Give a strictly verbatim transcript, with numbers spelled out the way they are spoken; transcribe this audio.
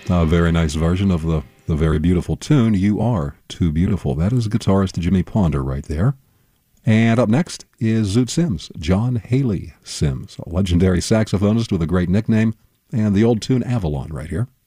A very nice version of the, the very beautiful tune, You Are Too Beautiful. That is guitarist Jimmy Ponder right there. And up next is Zoot Sims, John Haley Sims, a legendary saxophonist with a great nickname, and the old tune Avalon right here.